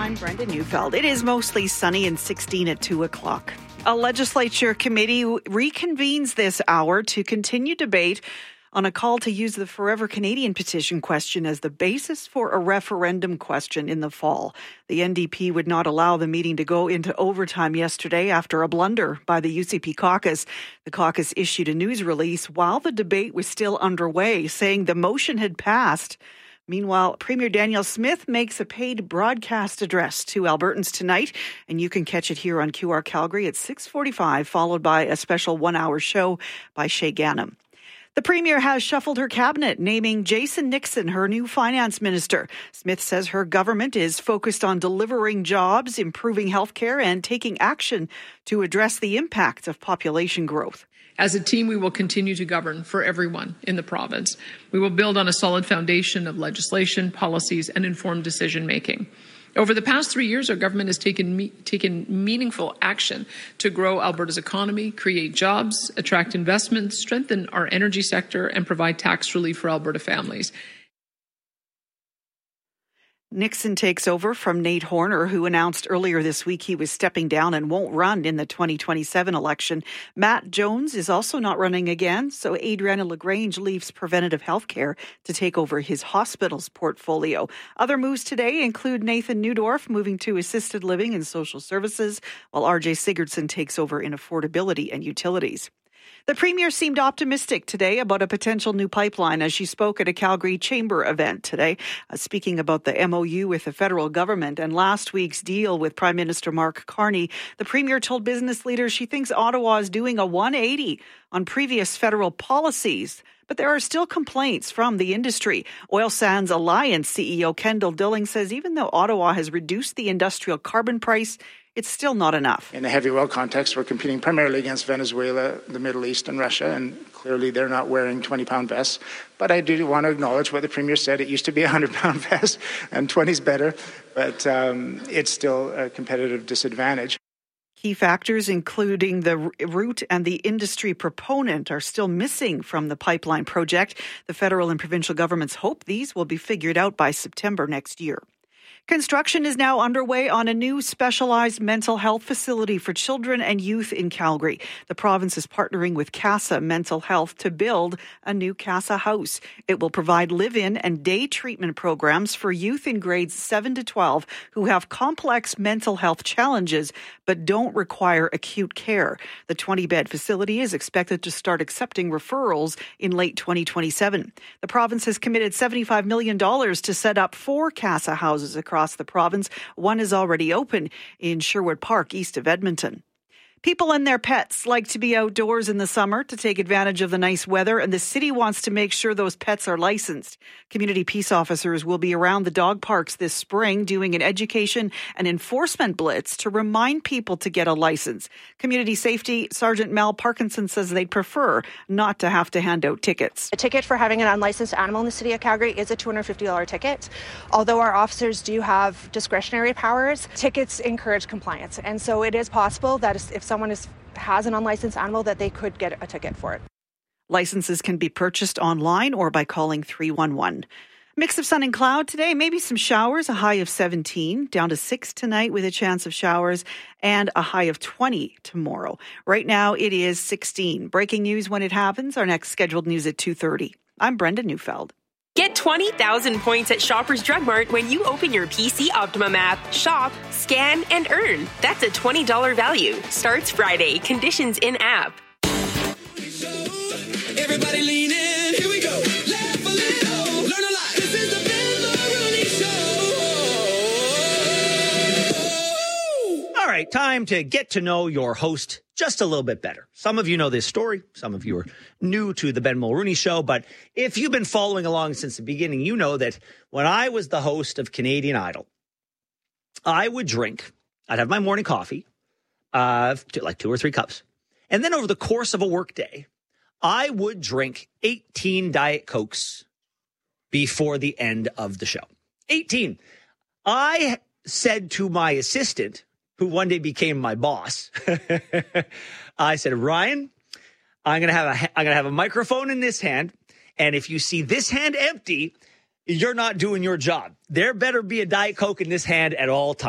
I'm Brenda Neufeld. It is mostly sunny and 16 at 2 o'clock. A legislature committee reconvenes this hour to continue debate on a call to use the Forever Canadian petition question as the basis for a referendum question in the fall. The NDP would not allow the meeting to go into overtime yesterday after a blunder by the UCP caucus. The caucus issued a news release while the debate was still underway, saying the motion had passed. Meanwhile, Premier Danielle Smith makes a paid broadcast address to Albertans tonight, and you can catch it here on QR Calgary at 6:45, followed by a special one-hour show by Shay Ganem. The Premier has shuffled her cabinet, naming Jason Nixon her new finance minister. Smith says her government is focused on delivering jobs, improving healthcare, and taking action to address the impact of population growth. As a team, we will continue to govern for everyone in the province. We will build on a solid foundation of legislation, policies, and informed decision-making. Over the past 3 years, our government has taken meaningful action to grow Alberta's economy, create jobs, attract investment, strengthen our energy sector, and provide tax relief for Alberta families. Nixon takes over from Nate Horner, who announced earlier this week he was stepping down and won't run in the 2027 election. Matt Jones is also not running again, so Adriana LaGrange leaves preventative health care to take over his hospital's portfolio. Other moves today include Nathan Neudorf moving to assisted living and social services, while RJ Sigurdsson takes over in affordability and utilities. The Premier seemed optimistic today about a potential new pipeline as she spoke at a Calgary Chamber event today, speaking about the MOU with the federal government and last week's deal with Prime Minister Mark Carney. The Premier told business leaders she thinks Ottawa is doing a 180 on previous federal policies. But there are still complaints from the industry. Oil Sands Alliance CEO Kendall Dilling says even though Ottawa has reduced the industrial carbon price, it's still not enough. In the heavy oil context, we're competing primarily against Venezuela, the Middle East, and Russia, and clearly they're not wearing 20-pound vests. But I do want to acknowledge what the Premier said. It used to be a 100-pound vest, and 20 is better, but it's still a competitive disadvantage. Key factors, including the route and the industry proponent, are still missing from the pipeline project. The federal and provincial governments hope these will be figured out by September next year. Construction is now underway on a new specialized mental health facility for children and youth in Calgary. The province is partnering with CASA Mental Health to build a new CASA house. It will provide live-in and day treatment programs for youth in grades 7 to 12 who have complex mental health challenges but don't require acute care. The 20-bed facility is expected to start accepting referrals in late 2027. The province has committed $75 million to set up 4 CASA houses across the province. One is already open in Sherwood Park, east of Edmonton. People and their pets like to be outdoors in the summer to take advantage of the nice weather, and the city wants to make sure those pets are licensed. Community peace officers will be around the dog parks this spring doing an education and enforcement blitz to remind people to get a license. Community Safety Sergeant Mel Parkinson says they'd prefer not to have to hand out tickets. A ticket for having an unlicensed animal in the city of Calgary is a $250 ticket. Although our officers do have discretionary powers, tickets encourage compliance. And so it is possible that if someone has an unlicensed animal, that they could get a ticket for it. Licenses can be purchased online or by calling 311. Mix of sun and cloud today, maybe some showers, a high of 17, down to 6 tonight with a chance of showers, and a high of 20 tomorrow. Right now it is 16. Breaking news when it happens. Our next scheduled news at 2:30. I'm Brenda Neufeld. Get 20,000 points at Shoppers Drug Mart when you open your PC Optimum app. Shop, scan, and earn. That's a $20 value. Starts Friday. Conditions in app. Everybody lean in. Here we go. Laugh a little. Learn a lot. This is the Ben Mulroney Show. All right, time to get to know your host just a little bit better. Some of you know this story. Some of you are new to the Ben Mulroney Show. But if you've been following along since the beginning, you know that when I was the host of Canadian Idol, I'd have my morning coffee, like 2 or 3 cups. And then over the course of a work day, I would drink 18 Diet Cokes before the end of the show. 18. I said to my assistant, who one day became my boss, I said, Ryan, I'm gonna have a microphone in this hand, and if you see this hand empty, you're not doing your job. There better be a Diet Coke in this hand at all times.